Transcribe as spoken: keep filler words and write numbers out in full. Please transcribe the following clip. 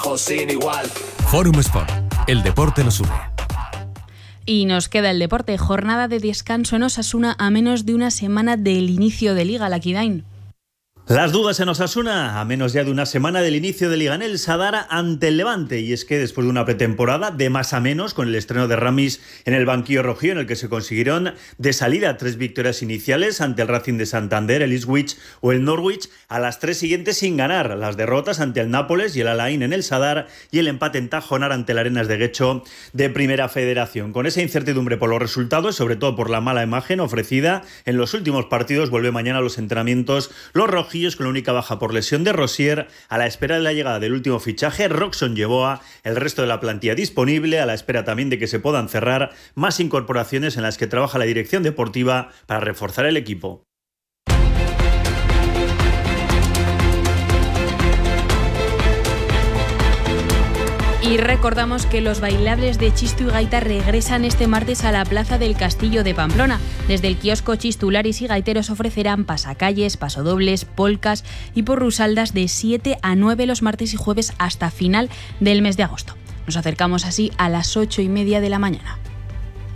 sin igual. Fórum Sport, el deporte nos une. Y nos queda el deporte. Jornada de descanso en Osasuna a menos de una semana del inicio de Liga, Laquidain. Las dudas en Osasuna, a menos ya de una semana del inicio de Liga en el Sadar ante el Levante. Y es que después de una pretemporada de más a menos, con el estreno de Ramis en el banquillo rojillo, en el que se consiguieron de salida tres victorias iniciales ante el Racing de Santander, el Ipswich o el Norwich, a las tres siguientes sin ganar. Las derrotas ante el Nápoles y el Alain en el Sadar y el empate en Tajonar ante el Arenas de Guecho de Primera Federación. Con esa incertidumbre por los resultados, sobre todo por la mala imagen ofrecida en los últimos partidos, vuelve mañana a los entrenamientos los rojillos con la única baja por lesión de Rosier, a la espera de la llegada del último fichaje, Roxon Yeboah, el resto de la plantilla disponible, a la espera también de que se puedan cerrar más incorporaciones en las que trabaja la dirección deportiva para reforzar el equipo. Y recordamos que los bailables de Chistu y Gaita regresan este martes a la Plaza del Castillo de Pamplona. Desde el kiosco Chistularis y Gaiteros ofrecerán pasacalles, pasodobles, polcas y porrusaldas de siete a nueve los martes y jueves hasta final del mes de agosto. Nos acercamos así a las ocho y media de la mañana.